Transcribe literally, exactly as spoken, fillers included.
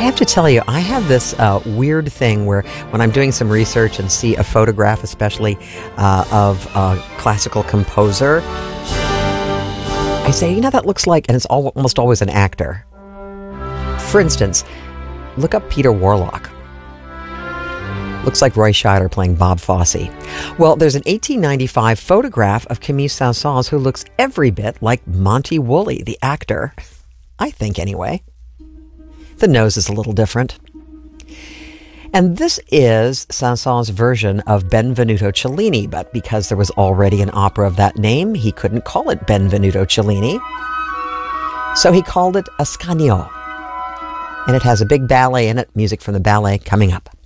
have to tell you, I have this uh, weird thing where when I'm doing some research and see a photograph, especially uh, of a classical composer, I say, you know, that looks like, and it's all, almost always an actor. For instance, look up Peter Warlock. Looks like Roy Scheider playing Bob Fosse. Well, there's an eighteen ninety-five photograph of Camille Saint-Saëns who looks every bit like Monty Woolley, the actor. I think, anyway. The nose is a little different. And this is Saint-Saëns' version of Benvenuto Cellini, but because there was already an opera of that name, he couldn't call it Benvenuto Cellini. So he called it Ascanio. And it has a big ballet in it, music from the ballet coming up.